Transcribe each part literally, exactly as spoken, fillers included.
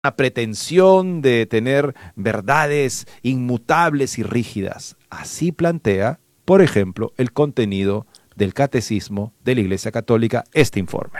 una pretensión de tener verdades inmutables y rígidas. Así plantea, por ejemplo, el contenido del Catecismo de la Iglesia Católica este informe.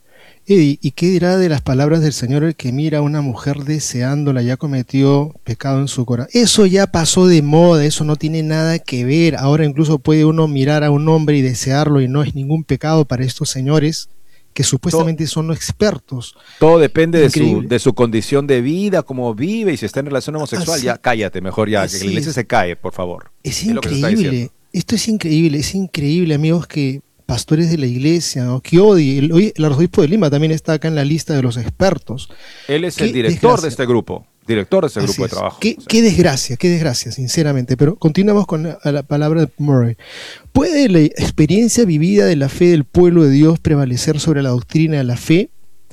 Eddie, ¿y qué dirá de las palabras del Señor el que mira a una mujer deseándola ya cometió pecado en su corazón? Eso ya pasó de moda, eso no tiene nada que ver. Ahora incluso puede uno mirar a un hombre y desearlo y no es ningún pecado para estos señores que supuestamente todo, son expertos. Todo depende de su, de su condición de vida, cómo vive, y si está en relación homosexual, así, ya cállate, mejor ya, que la iglesia es. se cae, por favor. Es, es increíble, esto es increíble, es increíble, amigos, que pastores de la iglesia, ¿no? Chiodi, el, el arzobispo de Lima también está acá en la lista de los expertos. Él es el director desgracia. de este grupo, director de este Así grupo es. de trabajo. Qué, o sea. qué desgracia, qué desgracia, sinceramente. Pero continuamos con la, la palabra de Murray. ¿Puede la experiencia vivida de la fe del pueblo de Dios prevalecer sobre la doctrina de la fe?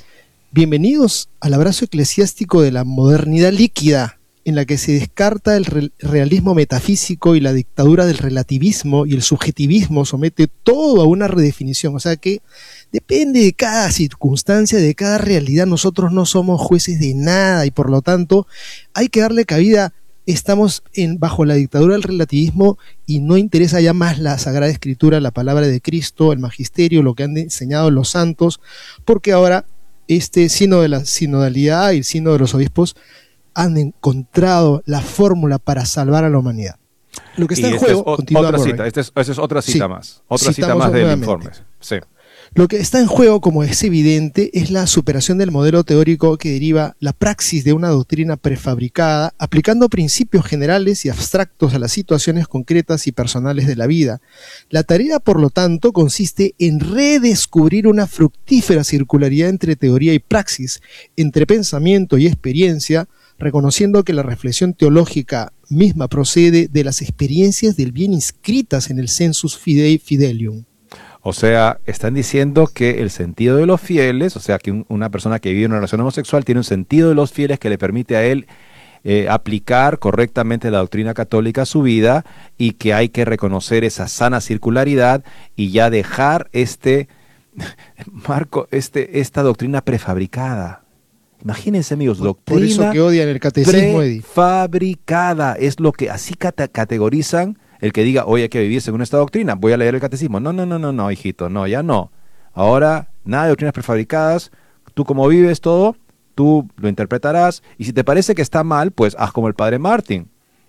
Bienvenidos al abrazo eclesiástico de la modernidad líquida, en la que se descarta el re realismo metafísico y la dictadura del relativismo, y el subjetivismo somete todo a una redefinición. O sea que depende de cada circunstancia, de cada realidad. Nosotros no somos jueces de nada y por lo tanto hay que darle cabida. Estamos en, bajo la dictadura del relativismo y no interesa ya más la Sagrada Escritura, la palabra de Cristo, el magisterio, lo que han enseñado los santos, porque ahora este sínodo de la sinodalidad y el sínodo de los obispos han encontrado la fórmula para salvar a la humanidad. Lo que está y en juego, es otra cita, esta es, esta es otra cita sí, más, otra cita más del informe. Sí. Lo que está en juego, como es evidente, es la superación del modelo teórico que deriva la praxis de una doctrina prefabricada, aplicando principios generales y abstractos a las situaciones concretas y personales de la vida. La tarea, por lo tanto, consiste en redescubrir una fructífera circularidad entre teoría y praxis, entre pensamiento y experiencia, reconociendo que la reflexión teológica misma procede de las experiencias del bien inscritas en el sensus fidei fidelium. O sea, están diciendo que el sentido de los fieles, o sea, que un, una persona que vive en una relación homosexual tiene un sentido de los fieles que le permite a él eh, aplicar correctamente la doctrina católica a su vida, y que hay que reconocer esa sana circularidad y ya dejar este, Marco, este, esta doctrina prefabricada. Imagínense, amigos, doctrina Por eso que odian el catecismo, Eddie. Prefabricada, es lo que así cate categorizan el que diga, hoy hay que vivir según esta doctrina, voy a leer el catecismo. No, no, no, no, no, hijito, no, ya no. Ahora, nada de doctrinas prefabricadas, tú como vives todo, tú lo interpretarás, y si te parece que está mal, pues haz como el padre Martín.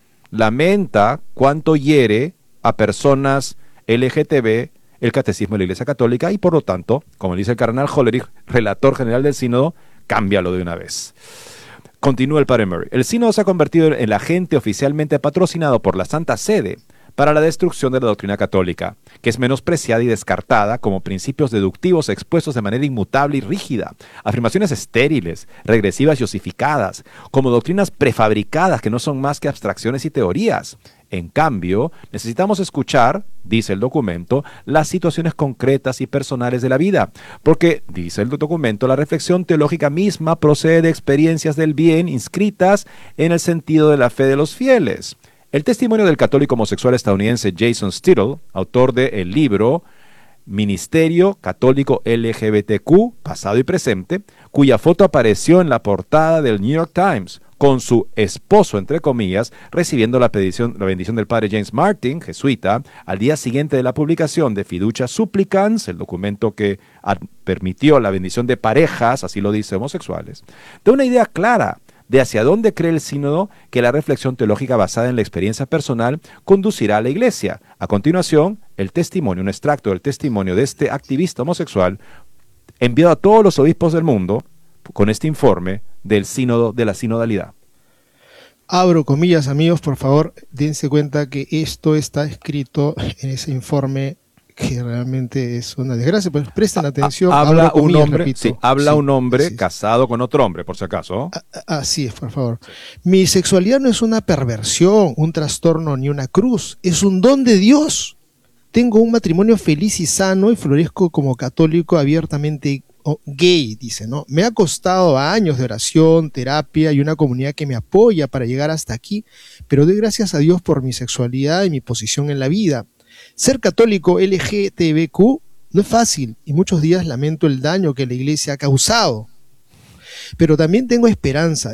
Lamenta cuánto hiere a personas L G T B el catecismo de la Iglesia Católica, y por lo tanto, como dice el cardenal Hollerich, relator general del sínodo, cámbialo de una vez. Continúa el padre Murray. El sínodo se ha convertido en el agente oficialmente patrocinado por la Santa Sede para la destrucción de la doctrina católica, que es menospreciada y descartada como principios deductivos expuestos de manera inmutable y rígida, afirmaciones estériles, regresivas y osificadas, como doctrinas prefabricadas que no son más que abstracciones y teorías. En cambio, necesitamos escuchar, dice el documento, las situaciones concretas y personales de la vida, porque, dice el documento, la reflexión teológica misma procede de experiencias del bien inscritas en el sentido de la fe de los fieles. El testimonio del católico homosexual estadounidense Jason Stittle, autor del libro Ministerio Católico L G B T Q, pasado y presente, cuya foto apareció en la portada del New York Times, con su esposo, entre comillas, recibiendo la bendición, la bendición del padre James Martin, jesuita, al día siguiente de la publicación de Fiducia Supplicans, el documento que permitió la bendición de parejas, así lo dice, homosexuales, da una idea clara de hacia dónde cree el sínodo que la reflexión teológica basada en la experiencia personal conducirá a la iglesia. A continuación, el testimonio, un extracto del testimonio de este activista homosexual, enviado a todos los obispos del mundo, con este informe del sínodo de la sinodalidad. Abro comillas, amigos, por favor, dense cuenta que esto está escrito en ese informe, que realmente es una desgracia, pues presten atención. Habla comillas, un hombre, repito. sí, habla sí, un hombre casado con otro hombre, por si acaso. Así es, por favor. Mi sexualidad no es una perversión, un trastorno ni una cruz, es un don de Dios. Tengo un matrimonio feliz y sano y florezco como católico abiertamente gay, dice, ¿no? Me ha costado años de oración, terapia y una comunidad que me apoya para llegar hasta aquí, pero doy gracias a Dios por mi sexualidad y mi posición en la vida. Ser católico L G B T Q no es fácil y muchos días lamento el daño que la iglesia ha causado. pero también tengo esperanza.